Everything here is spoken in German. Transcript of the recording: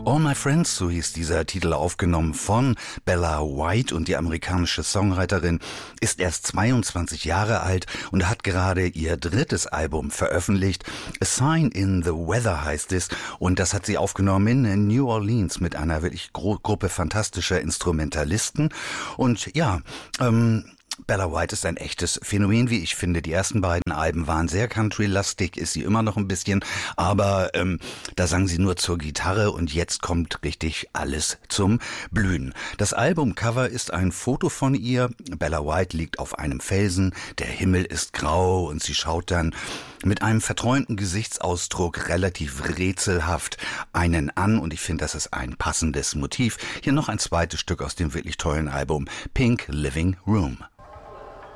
All My Friends, so hieß dieser Titel, aufgenommen von Bella White, und die amerikanische Songwriterin ist erst 22 Jahre alt und hat gerade ihr drittes Album veröffentlicht. A Sign in the Weather heißt es, und das hat sie aufgenommen in New Orleans mit einer wirklich Gruppe fantastischer Instrumentalisten. Und ja, Bella White ist ein echtes Phänomen, wie ich finde. Die ersten beiden Alben waren sehr country-lastig, ist sie immer noch ein bisschen, aber da sang sie nur zur Gitarre, und jetzt kommt richtig alles zum Blühen. Das Albumcover ist ein Foto von ihr. Bella White liegt auf einem Felsen, der Himmel ist grau, und sie schaut dann mit einem verträumten Gesichtsausdruck relativ rätselhaft einen an, und ich finde, das ist ein passendes Motiv. Hier noch ein zweites Stück aus dem wirklich tollen Album Pink Living Room.